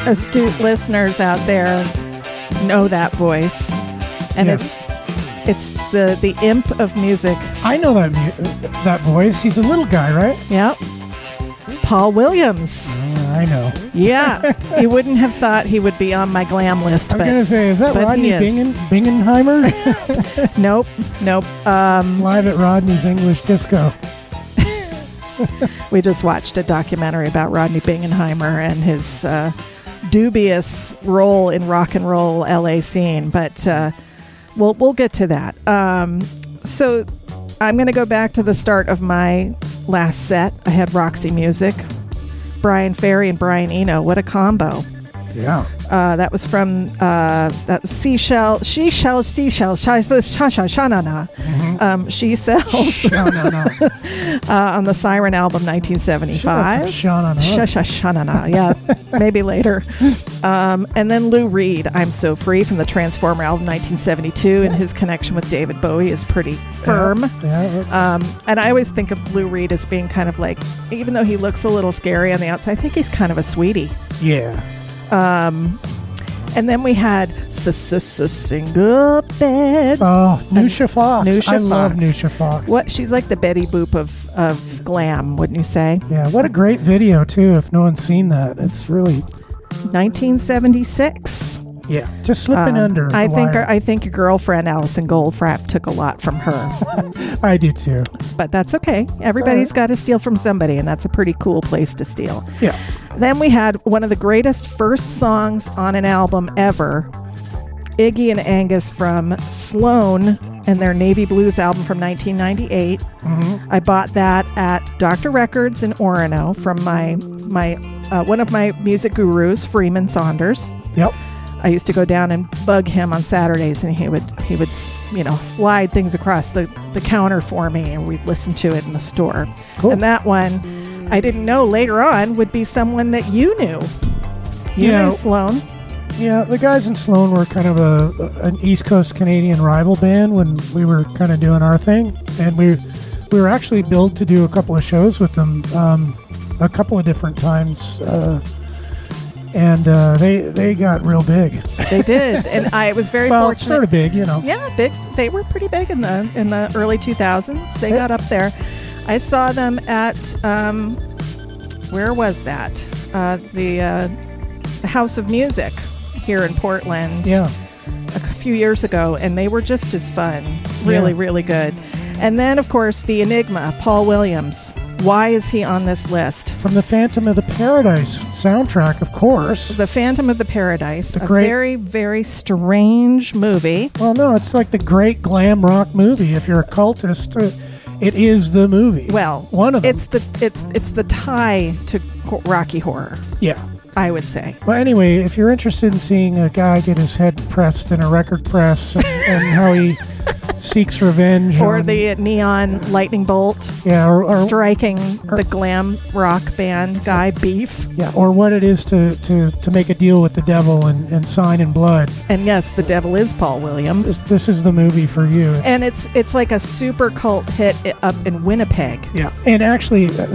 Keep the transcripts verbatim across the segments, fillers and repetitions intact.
astute listeners out there know that voice, and Yeah. it's it's the the imp of music. I know that mu- that voice. He's a little guy, right? Yep, Paul Williams. Uh, I know. Yeah, you wouldn't have thought he would be on my glam list, I'm but gonna say, is that but Rodney he is. Bingen- Bingenheimer? nope, nope. Um, Live at Rodney's English Disco. we just watched a documentary about Rodney Bingenheimer and his uh, dubious role in rock and roll L A scene, but uh, we'll we'll get to that. Um, so I'm going to go back to the start of my last set. I had Roxy Music, Brian Ferry and Brian Eno. What a combo! Yeah. Uh, that was from uh, that was Seashell, She Shell, Seashell, Sha Sha Sha Sha Na Na. Um, She Sells No, no, no. uh, on the Siren album, nineteen seventy-five. Sean Sha Sha Sha Na Na. Yeah, maybe later. Um, and then Lou Reed, I'm So Free from the Transformer album, nineteen seventy-two, and his connection with David Bowie is pretty firm. Yeah. Um, and I always think of Lou Reed as being kind of like, even though he looks a little scary on the outside, I think he's kind of a sweetie. Yeah. Um, and then we had Single Bed. Oh, Nusha Fox. Nusha I love Fox. Nusha Fox. What? She's like the Betty Boop of, of glam, wouldn't you say? Yeah, what a great video, too, if no one's seen that. It's really, nineteen seventy-six. yeah, just slipping Um, under. the I think wire. her, I think your girlfriend Alison Goldfrapp took a lot from her, I do, too. but that's okay. Everybody's got to steal from somebody, and that's a pretty cool place to steal. Yeah. Then we had one of the greatest first songs on an album ever, Iggy and Angus from Sloan and their Navy Blues album from nineteen ninety-eight. Mm-hmm. I bought that at Doctor Records in Orono from my my uh, one of my music gurus, Freeman Saunders. Yep. I used to go down and bug him on Saturdays, and he would he would you know slide things across the, the counter for me, and we'd listen to it in the store. Cool. And that one, I didn't know later on would be someone that you knew. You Yeah. knew Sloan. Yeah, the guys in Sloan were kind of a an East Coast Canadian rival band when we were kind of doing our thing, and we we were actually billed to do a couple of shows with them um, a couple of different times, uh, and uh, they they got real big. They did, and I was very well, fortunate. sort of big, you know. Yeah, big. They were pretty big in the in the early two thousands. They got up there. I saw them at um, where was that? Uh, the uh, the House of Music here in Portland. Yeah. A few years ago, and they were just as fun. Really, Yeah. really good. And then, of course, the Enigma, Paul Williams. Why is he on this list? From the Phantom of the Paradise soundtrack, of course. The Phantom of the Paradise, The a great- very, very strange movie. Well, no, it's like the great glam rock movie. If you're a cultist, uh, it is the movie. Well, one of them. It's the it's it's the tie to ho- Rocky Horror, yeah. I would say. Well, anyway, if you're interested in seeing a guy get his head pressed in a record press and, and how he seeks revenge, Or on, the neon lightning bolt yeah, or, or striking or- the glam rock band guy Beef. yeah, or what it is to, to, to make a deal with the devil and, and sign in blood. And yes, the devil is Paul Williams. This, this is the movie for you. It's- And it's it's like a super cult hit i- up in Winnipeg. yeah, and actually, uh,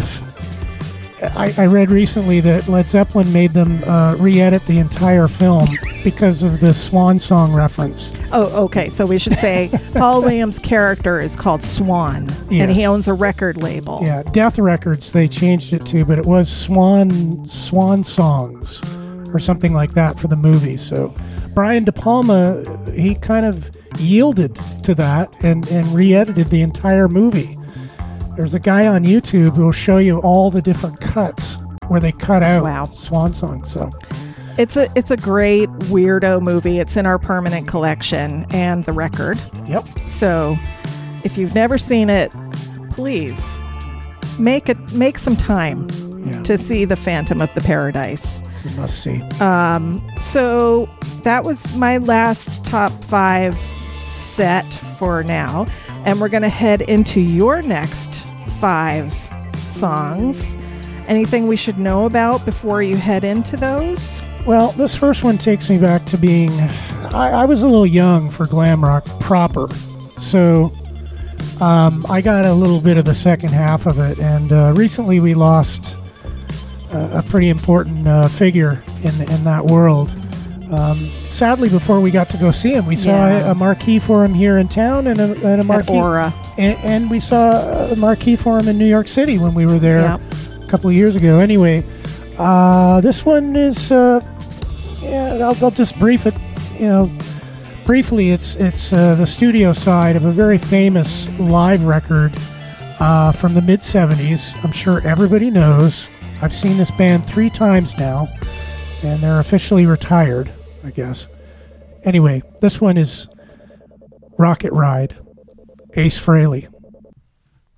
I, I read recently that Led Zeppelin made them uh, re-edit the entire film because of the Swan Song reference. Oh, okay. So we should say Paul Williams' character is called Swan, and Yes. he owns a record label. Yeah, Death Records they changed it to, but it was Swan Swan Songs or something like that for the movie. So Brian De Palma, he kind of yielded to that and, and re-edited the entire movie. There's a guy on YouTube who will show you all the different cuts where they cut out Wow. Swan Song. So It's a it's a great weirdo movie. It's in our permanent collection and the record. yep, So if you've never seen it, please make it make some time yeah, to see The Phantom of the Paradise. it's a must see. Um, so that was my last top five set for now. And we're going to head into your next five songs. Anything we should know about before you head into those? Well, this first one takes me back to being, I, I was a little young for glam rock proper. So um, I got a little bit of the second half of it. And uh, recently we lost a, a pretty important uh, figure in in that world. Um, sadly, before we got to go see him, we saw Yeah. a, a marquee for him here in town, and a, and a At marquee, Aura. and, and we saw a marquee for him in New York City when we were there Yep. a couple of years ago. Anyway, uh, this one is, uh, yeah, I'll, I'll just brief it, you know, briefly. It's it's uh, the studio side of a very famous live record uh, from the mid seventies. I'm sure everybody knows. I've seen this band three times now, and they're officially retired, I guess. Anyway, this one is Rocket Ride, Ace Frehley.